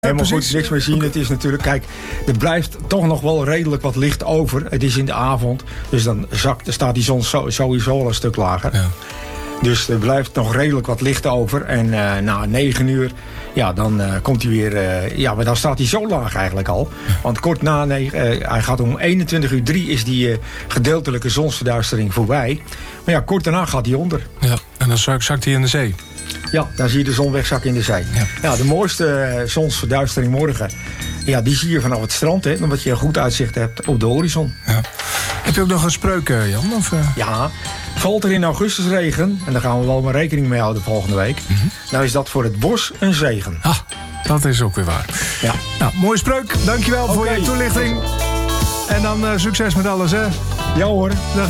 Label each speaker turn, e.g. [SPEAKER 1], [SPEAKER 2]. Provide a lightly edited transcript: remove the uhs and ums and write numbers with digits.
[SPEAKER 1] Helemaal goed, niks meer zien. Het is natuurlijk, kijk, er blijft toch nog wel redelijk wat licht over. Het is in de avond, dus dan staat die zon sowieso al een stuk lager. Ja. Dus er blijft nog redelijk wat licht over. En na 9 uur, ja, dan komt hij weer... maar dan staat hij zo laag eigenlijk al. Want kort na 9, hij gaat om 21:03 is die gedeeltelijke zonsverduistering voorbij. Maar ja, kort daarna gaat hij onder.
[SPEAKER 2] Ja, en dan zakt hij in de zee.
[SPEAKER 1] Ja, dan zie je de zon wegzakken in de zee. Ja, de mooiste zonsverduistering morgen, ja, die zie je vanaf het strand, hè, omdat je een goed uitzicht hebt op de horizon.
[SPEAKER 2] Ja. Heb je ook nog een spreuk, Jan? Of,
[SPEAKER 1] Ja, valt er in augustus regen, en daar gaan we wel maar rekening mee houden volgende week, nou is dat voor het bos een zegen.
[SPEAKER 2] Ah, dat is ook weer waar.
[SPEAKER 1] Ja.
[SPEAKER 2] Nou, mooie spreuk. Dankjewel voor je toelichting. En dan succes met alles, hè?
[SPEAKER 1] Ja hoor.
[SPEAKER 2] Dag.